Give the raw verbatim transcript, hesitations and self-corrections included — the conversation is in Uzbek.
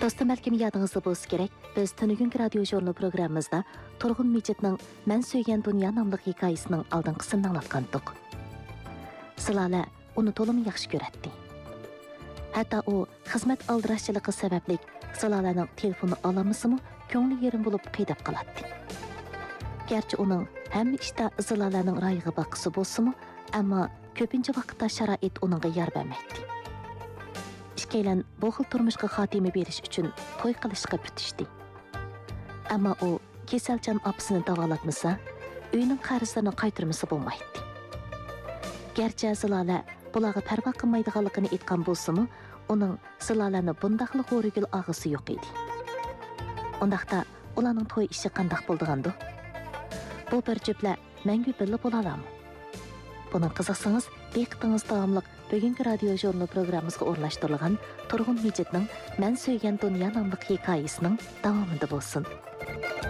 Dostum, belki yadınızda bolsa gerek, biz Tönügünkü radio jurnalı programımızda Turgun Mecit'nin "Men Söygen Dünya" namlı hikayesinin aldınqısını anlatqandık. Zilale onu tolum yaxşı göretdi. Hatta o xizmet aldırışçılığı sebeplik Zilale'nin telefonu alamısımı köngli yerim bulup qıydap qalatdi. Gerçi onun hem işte Zilale'nin rayığı bakısı bolsımı, ama köpünce vaqtda şarait onunğa yar bermekdi. İşkeylen bu xil turmuşqa xatimi beriş üçün toy qilishqa bitishdi. Ama o keselchan apsini davolatmasa, uyning qarzlarini qaytarmasa bo'lmaydi. Gerçi Zilale bulağı parva qilmaydiganligini aytgan bo'lsa-mu, uning Zilolani bundaqli g'o'rigul og'isi yo'q edi. Undaqda ularning to'y ishi qandaq bo'ldigandi? Bu bir juftla mangu birga bo'lalarmi? Buni qiziqsangiz, beqitingiz davomliq bugungi radio jurnalı programımızga o'rlashtirilgan Turgun Mecit'ning "Men Söygen Dünya" nomli hikoyasining davomida bo'lsin.